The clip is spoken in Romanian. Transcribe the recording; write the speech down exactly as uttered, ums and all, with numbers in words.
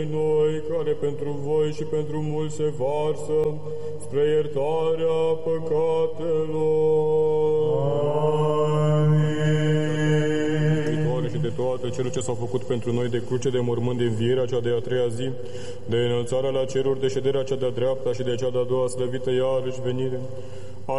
noi, care pentru voi și pentru mulți se varsă, spre iertarea păcatelor. Amin. Și de toate cele ce s-au făcut pentru noi, de cruce, de mormânt, de învierea cea de a treia zi, de înălțarea la ceruri, de șederea cea de-a dreapta și de cea de-a doua slăvită iarăși venire,